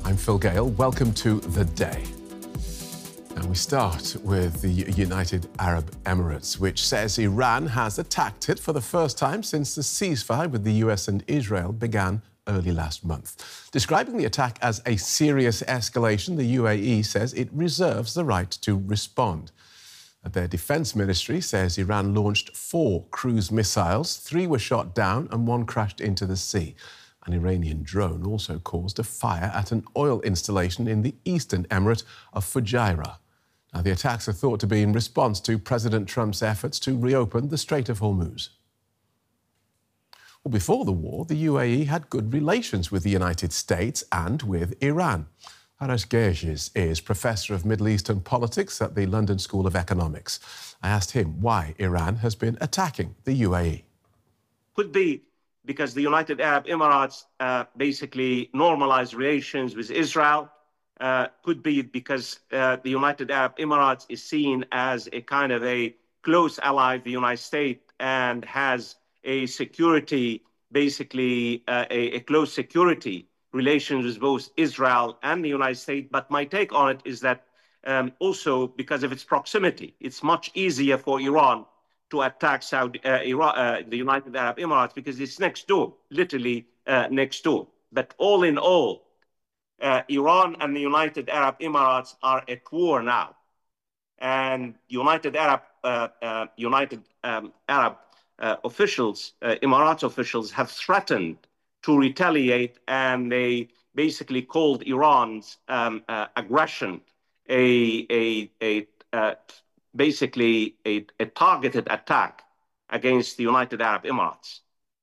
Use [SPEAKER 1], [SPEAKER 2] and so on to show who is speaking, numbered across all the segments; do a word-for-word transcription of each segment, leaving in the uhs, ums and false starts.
[SPEAKER 1] I'm Phil Gale. Welcome to The Day. And we start with the United Arab Emirates, which says Iran has attacked it for the first time since the ceasefire with the U S and Israel began early last month. Describing the attack as a serious escalation, the U A E says it reserves the right to respond. Their defense ministry says Iran launched four cruise missiles, three were shot down and one crashed into the sea. An Iranian drone also caused a fire at an oil installation in the eastern emirate of Fujairah. Now, the attacks are thought to be in response to President Trump's efforts to reopen the Strait of Hormuz. Well, before the war, the U A E had good relations with the United States and with Iran. Arash Gerges is Professor of Middle Eastern Politics at the London School of Economics. I asked him why Iran has been attacking the U A E.
[SPEAKER 2] Could be because the United Arab Emirates uh, basically normalized relations with Israel. Uh, could be because uh, the United Arab Emirates is seen as a kind of a close ally of the United States and has a security, basically uh, a, a close security relations with both Israel and the United States. But my take on it is that um, also because of its proximity, it's much easier for Iran to attack Saudi, uh, Iran, uh, the United Arab Emirates because it's next door, literally uh, next door. But all in all, uh, Iran and the United Arab Emirates are at war now. And United Arab, uh, uh, United um, Arab uh, officials, uh, Emirates officials have threatened to retaliate, and they basically called Iran's um, uh, aggression a, a, a uh, basically a, a targeted attack against the United Arab Emirates.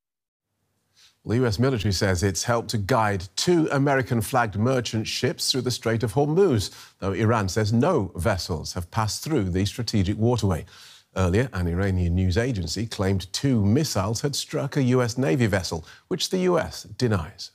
[SPEAKER 1] The U S military says it's helped to guide two American-flagged merchant ships through the Strait of Hormuz, though Iran says no vessels have passed through the strategic waterway. Earlier, an Iranian news agency claimed two missiles had struck a U S Navy vessel, which the U S denies.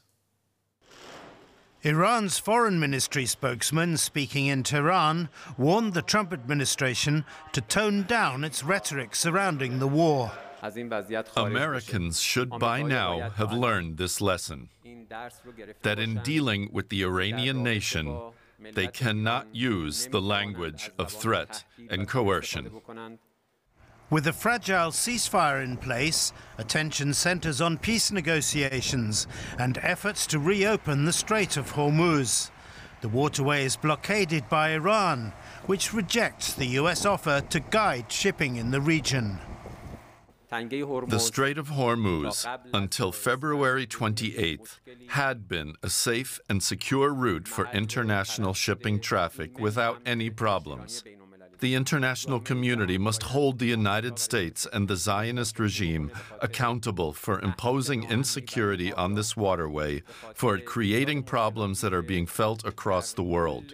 [SPEAKER 3] Iran's foreign ministry spokesman, speaking in Tehran, warned the Trump administration to tone down its rhetoric surrounding the war.
[SPEAKER 4] Americans should by now have learned this lesson, that in dealing with the Iranian nation, they cannot use the language of threat and coercion.
[SPEAKER 3] With a fragile ceasefire in place, attention centres on peace negotiations and efforts to reopen the Strait of Hormuz. The waterway is blockaded by Iran, which rejects the U S offer to guide shipping in the region.
[SPEAKER 4] The Strait of Hormuz, until February twenty-eighth, had been a safe and secure route for international shipping traffic without any problems. The international community must hold the United States and the Zionist regime accountable for imposing insecurity on this waterway, for creating problems that are being felt across the world.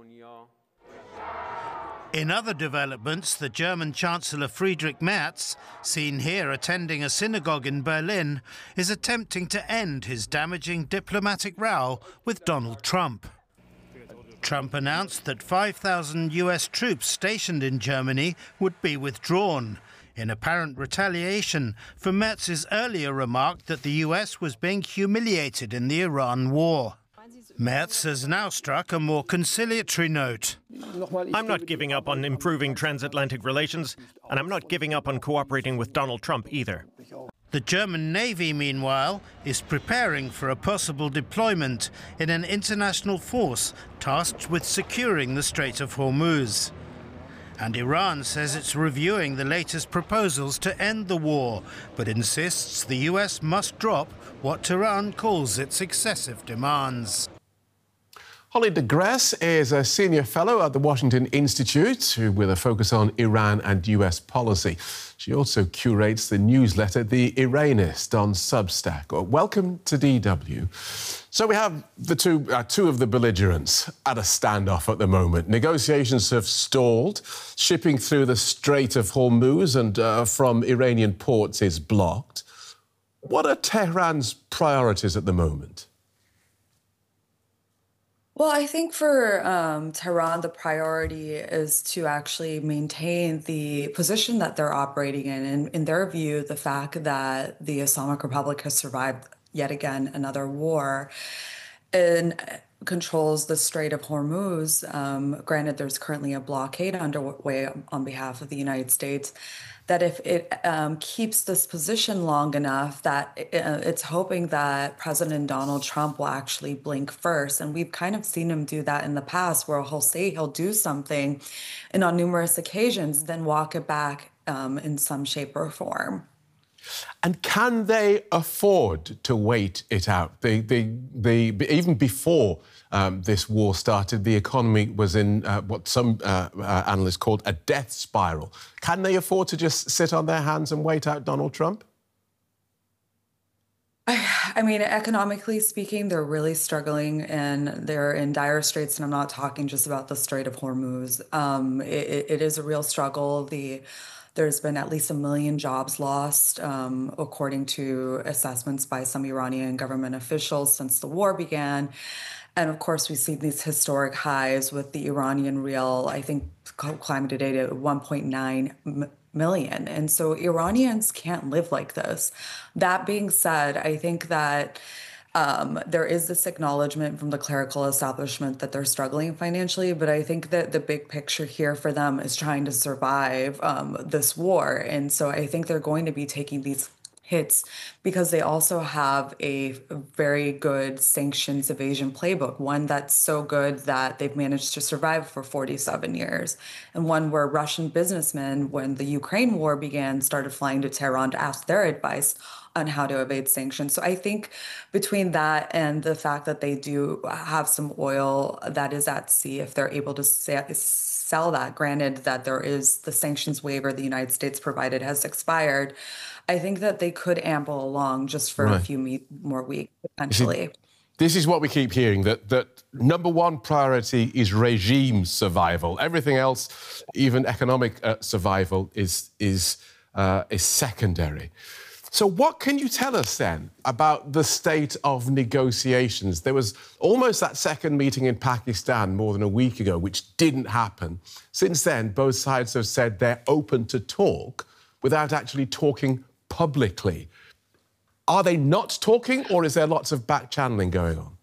[SPEAKER 3] In other developments, the German Chancellor Friedrich Merz, seen here attending a synagogue in Berlin, is attempting to end his damaging diplomatic row with Donald Trump. Trump announced that five thousand U S troops stationed in Germany would be withdrawn, in apparent retaliation for Merz's earlier remark that the U S was being humiliated in the Iran war. Merz has now struck a more conciliatory note.
[SPEAKER 5] I'm not giving up on improving transatlantic relations, and I'm not giving up on cooperating with Donald Trump either.
[SPEAKER 3] The German Navy, meanwhile, is preparing for a possible deployment in an international force tasked with securing the Strait of Hormuz. And Iran says it's reviewing the latest proposals to end the war, but insists the U S must drop what Tehran calls its excessive demands.
[SPEAKER 1] Holly de Gresse is a senior fellow at the Washington Institute with a focus on Iran and U S policy. She also curates the newsletter The Iranist on Substack. Welcome to D W. So we have the two, uh, two of the belligerents at a standoff at the moment. Negotiations have stalled. Shipping through the Strait of Hormuz and uh, from Iranian ports is blocked. What are Tehran's priorities at the moment?
[SPEAKER 6] Well, I think for um, Tehran, the priority is to actually maintain the position that they're operating in. And in their view, the fact that the Islamic Republic has survived yet again another war, and controls the Strait of Hormuz. Um, granted, there's currently a blockade underway on behalf of the United States, that if it um, keeps this position long enough, that uh, it's hoping that President Donald Trump will actually blink first. And we've kind of seen him do that in the past, where he'll say he'll do something, and on numerous occasions, then walk it back um, in some shape or form.
[SPEAKER 1] And can they afford to wait it out? They, they, they, even before um, this war started, the economy was in uh, what some uh, uh, analysts called a death spiral. Can they afford to just sit on their hands and wait out Donald Trump?
[SPEAKER 6] I mean, economically speaking, they're really struggling and they're in dire straits. And I'm not talking just about the Strait of Hormuz. Um, it, it is a real struggle. The There's been at least a million jobs lost, um, according to assessments by some Iranian government officials since the war began. And of course, we see these historic highs with the Iranian rial, I think, climbing today to one point nine million. And so Iranians can't live like this. That being said, I think that Um, there is this acknowledgement from the clerical establishment that they're struggling financially, but I think that the big picture here for them is trying to survive um, this war. And so I think they're going to be taking these hits because they also have a very good sanctions evasion playbook, one that's so good that they've managed to survive for forty-seven years, and one where Russian businessmen, when the Ukraine war began, started flying to Tehran to ask their advice on how to evade sanctions. So I think between that and the fact that they do have some oil that is at sea, if they're able to sell that, granted that there is the sanctions waiver the United States provided has expired, I think that they could amble along just for right. a few me- more weeks, potentially.
[SPEAKER 1] This is what we keep hearing, that, that number one priority is regime survival. Everything else, even economic uh, survival, is, is, uh, is secondary. So what can you tell us then about the state of negotiations? There was almost that second meeting in Pakistan more than a week ago, which didn't happen. Since then, both sides have said they're open to talk without actually talking publicly. Are they not talking, or is there lots of back-channeling going on?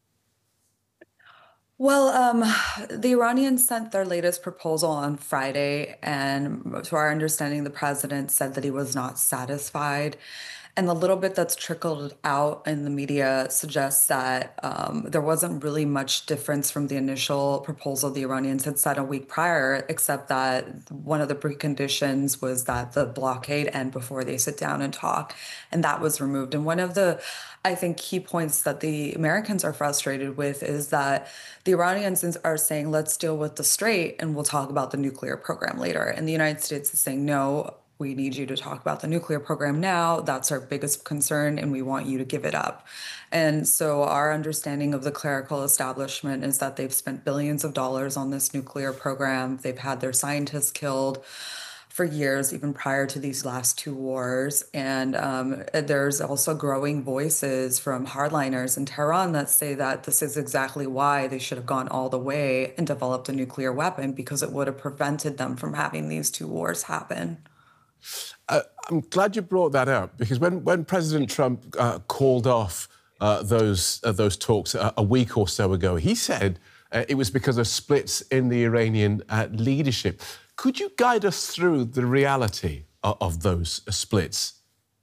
[SPEAKER 6] Well, um, the Iranians sent their latest proposal on Friday, and to our understanding, the president said that he was not satisfied. And the little bit that's trickled out in the media suggests that um, there wasn't really much difference from the initial proposal the Iranians had set a week prior, except that one of the preconditions was that the blockade end before they sit down and talk, and that was removed. And one of the, I think, key points that the Americans are frustrated with is that the Iranians are saying, let's deal with the strait and we'll talk about the nuclear program later. And the United States is saying, no, we need you to talk about the nuclear program now. That's our biggest concern, and we want you to give it up. And so our understanding of the clerical establishment is that they've spent billions of dollars on this nuclear program. They've had their scientists killed for years, even prior to these last two wars. And um, there's also growing voices from hardliners in Tehran that say that this is exactly why they should have gone all the way and developed a nuclear weapon, because it would have prevented them from having these two wars happen.
[SPEAKER 1] Uh, I'm glad you brought that up, because when, when President Trump uh, called off uh, those, uh, those talks a, a week or so ago, he said uh, it was because of splits in the Iranian uh, leadership. Could you guide us through the reality of, of those splits?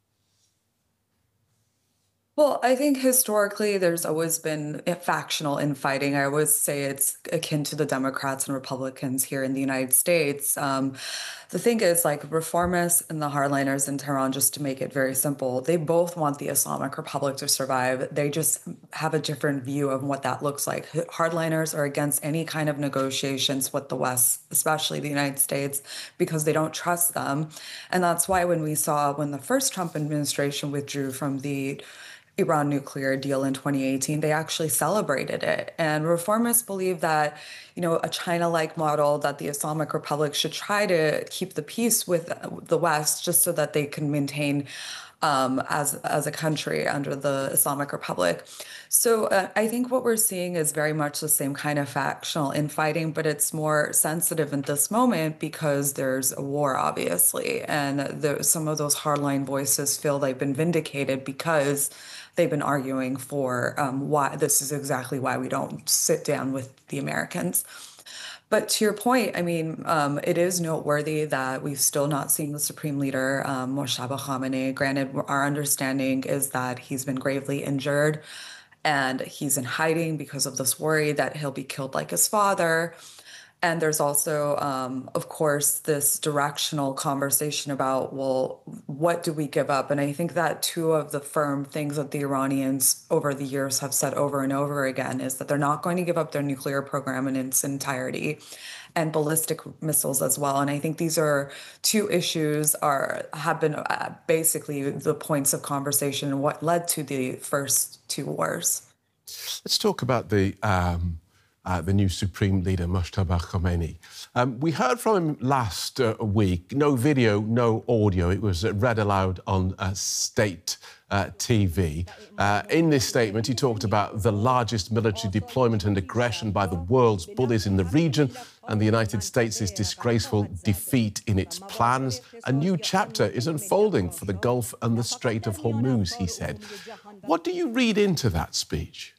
[SPEAKER 6] Well, I think historically there's always been factional infighting. I always say it's akin to the Democrats and Republicans here in the United States. Um, the thing is, like, reformists and the hardliners in Tehran, just to make it very simple, they both want the Islamic Republic to survive. They just have a different view of what that looks like. Hardliners are against any kind of negotiations with the West, especially the United States, because they don't trust them. And that's why when we saw when the first Trump administration withdrew from the Iran nuclear deal in twenty eighteen, they actually celebrated it. And reformists believe that, you know, a China-like model, that the Islamic Republic should try to keep the peace with the West just so that they can maintain um, as as a country under the Islamic Republic. So uh, I think what we're seeing is very much the same kind of factional infighting, but it's more sensitive in this moment because there's a war, obviously, and the, some of those hardline voices feel they've been vindicated because they've been arguing for um, why this is exactly why we don't sit down with the Americans. But to your point, I mean, um, it is noteworthy that we've still not seen the Supreme Leader, um, Mojtaba Khamenei. Granted, our understanding is that he's been gravely injured and he's in hiding because of this worry that he'll be killed like his father. And there's also, um, of course, this directional conversation about, well, what do we give up? And I think that two of the firm things that the Iranians over the years have said over and over again is that they're not going to give up their nuclear program in its entirety and ballistic missiles as well. And I think these are two issues are have been uh, basically the points of conversation and what led to the first two wars.
[SPEAKER 1] Let's talk about the um, uh, the new Supreme Leader, Mojtaba Khamenei. Um, we heard from him last uh, week. No video, no audio. It was uh, read aloud on uh, state uh, T V. Uh, in this statement, he talked about the largest military deployment and aggression by the world's bullies in the region and the United States' disgraceful defeat in its plans. A new chapter is unfolding for the Gulf and the Strait of Hormuz, he said. What do you read into that speech?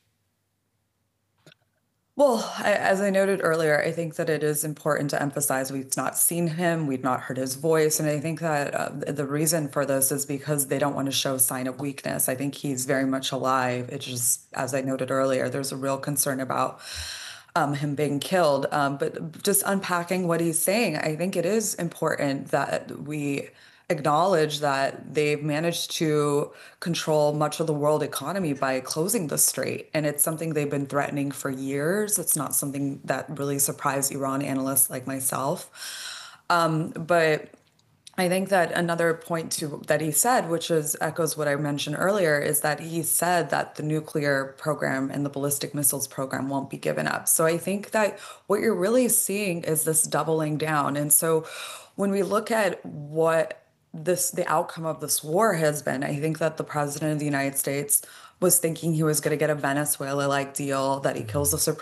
[SPEAKER 6] Well, I, as I noted earlier, I think that it is important to emphasize we've not seen him, we've not heard his voice, and I think that uh, the reason for this is because they don't want to show sign of weakness. I think he's very much alive. It's just, as I noted earlier, there's a real concern about um, him being killed. Um, but just unpacking what he's saying, I think it is important that we acknowledge that they've managed to control much of the world economy by closing the strait. And it's something they've been threatening for years. It's not something that really surprised Iran analysts like myself. Um, but I think that another point to that he said, which is echoes what I mentioned earlier, is that he said that the nuclear program and the ballistic missiles program won't be given up. So I think that what you're really seeing is this doubling down. And so when we look at what this the outcome of this war has been, I think that the president of the United States was thinking he was going to get a Venezuela-like deal, that he kills the Supreme